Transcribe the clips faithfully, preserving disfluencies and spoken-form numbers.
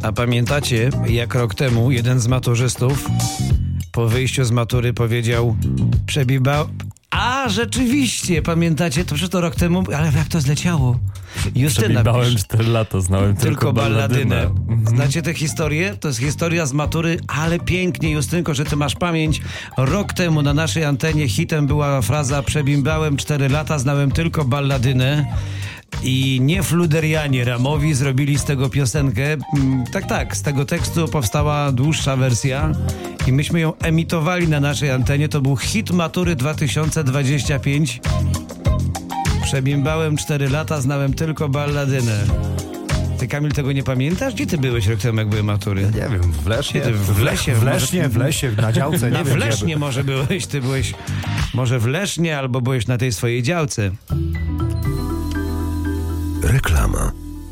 A pamiętacie, jak rok temu jeden z maturzystów po wyjściu z matury powiedział: Przebiba... A, rzeczywiście, pamiętacie, to przecież to rok temu, ale jak to zleciało? Justyna Przebibałem pisze. cztery lata, znałem tylko, Tylko balladynę. balladynę. Znacie tę historię? To jest historia z matury, ale pięknie, Justynko, że ty masz pamięć. Rok temu na naszej antenie hitem była fraza: Przebimbałem cztery lata, znałem tylko balladynę. I nie Fluderianie Ramowi zrobili z tego piosenkę. Tak, tak, z tego tekstu powstała dłuższa wersja i myśmy ją emitowali na naszej antenie. To był hit matury dwa tysiące dwudziesty piąty. Przebimbałem cztery lata, znałem tylko balladynę. Ty, Kamil, tego nie pamiętasz? Gdzie ty byłeś rok temu, jak były matury? Nie wiem, w Lesznie, Ty, w lesie, w Lesznie, w lesie, na działce, nie na wiem. w Lesznie może byłeś, ty byłeś może w Lesznie, albo byłeś na tej swojej działce. Reklama.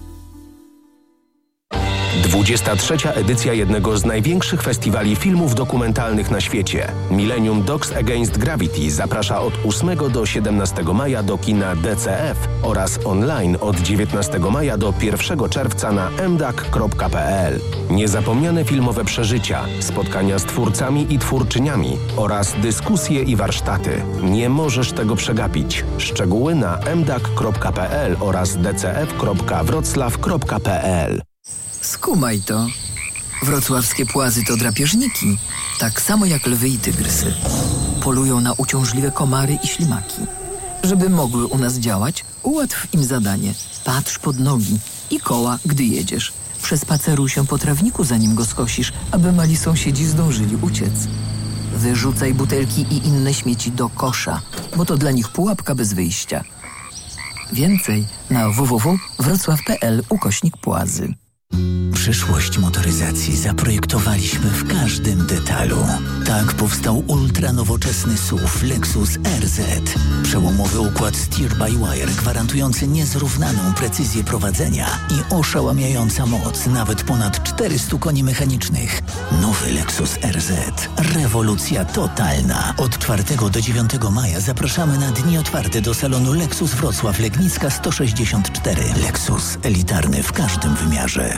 dwudziesta trzecia edycja jednego z największych festiwali filmów dokumentalnych na świecie. Millennium Dogs Against Gravity zaprasza od ósmego do siedemnastego maja do kina D C F oraz online od dziewiętnastego maja do pierwszego czerwca na m d a k kropka p l. Niezapomniane filmowe przeżycia, spotkania z twórcami i twórczyniami oraz dyskusje i warsztaty. Nie możesz tego przegapić. Szczegóły na m d a k kropka p l oraz d c f kropka wroclaw kropka p l. Skumaj to. Wrocławskie płazy to drapieżniki, tak samo jak lwy i tygrysy. Polują na uciążliwe komary i ślimaki. Żeby mogły u nas działać, ułatw im zadanie. Patrz pod nogi i koła, gdy jedziesz. Przespaceruj się po trawniku, zanim go skosisz, aby mali sąsiedzi zdążyli uciec. Wyrzucaj butelki i inne śmieci do kosza, bo to dla nich pułapka bez wyjścia. Więcej na w w w kropka wrocław kropka p l ukośnik płazy. Przyszłość motoryzacji zaprojektowaliśmy w każdym detalu. Tak powstał ultranowoczesny S U V Lexus R Z. Przełomowy układ steer-by-wire gwarantujący niezrównaną precyzję prowadzenia i oszałamiająca moc nawet ponad czterystu koni mechanicznych. Nowy Lexus R Z. Rewolucja totalna. Od czwartego do dziewiątego maja zapraszamy na dni otwarte do salonu Lexus Wrocław Legnicka sto sześćdziesiąt cztery. Lexus elitarny w każdym wymiarze.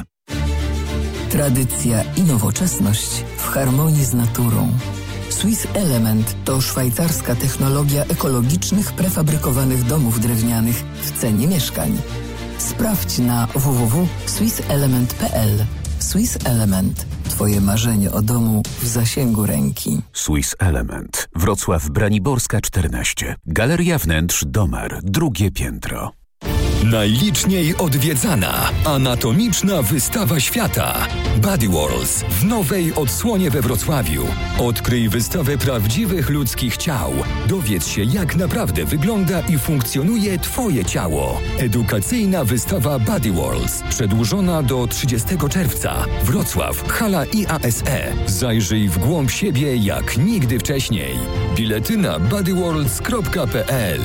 Tradycja i nowoczesność w harmonii z naturą. Swiss Element to szwajcarska technologia ekologicznych, prefabrykowanych domów drewnianych w cenie mieszkań. Sprawdź na w w w kropka swiss element kropka p l. Swiss Element. Twoje marzenie o domu w zasięgu ręki. Swiss Element. Wrocław Braniborska czternaście. Galeria Wnętrz Domar. Drugie piętro. Najliczniej odwiedzana anatomiczna wystawa świata Body Worlds w nowej odsłonie we Wrocławiu. Odkryj wystawę prawdziwych ludzkich ciał. Dowiedz się, jak naprawdę wygląda i funkcjonuje Twoje ciało. Edukacyjna wystawa Body Worlds przedłużona do trzydziestego czerwca. Wrocław, hala I A S E. Zajrzyj w głąb siebie jak nigdy wcześniej. Bilety na bodyworlds kropka p l.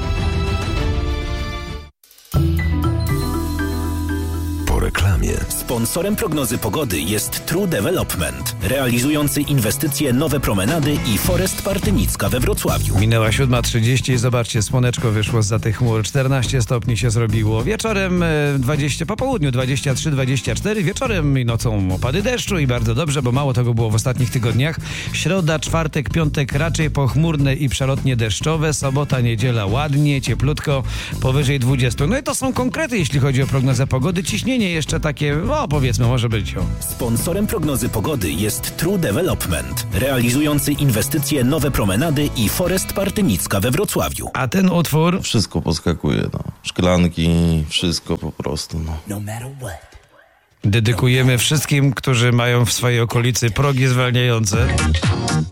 Reklamie. Sponsorem prognozy pogody jest True Development, realizujący inwestycje Nowe Promenady i Forest Partynicka we Wrocławiu. Minęła siódma trzydzieści i zobaczcie, słoneczko wyszło zza tych chmur. czternaście stopni się zrobiło. Wieczorem dwadzieścia, po południu dwadzieścia trzy dwadzieścia cztery, wieczorem i nocą opady deszczu i bardzo dobrze, bo mało tego było w ostatnich tygodniach. Środa, czwartek, piątek raczej pochmurne i przelotnie deszczowe. Sobota, niedziela ładnie, cieplutko, powyżej dwudziestu. No i to są konkrety, jeśli chodzi o prognozę pogody. Ciśnienie jeszcze takie, no powiedzmy, może być. O. Sponsorem prognozy pogody jest True Development, realizujący inwestycje Nowe Promenady i Forest Partynicka we Wrocławiu. A ten utwór? Wszystko poskakuje, no. Szklanki, wszystko po prostu, no. No matter what. Dedykujemy wszystkim, którzy mają w swojej okolicy progi zwalniające.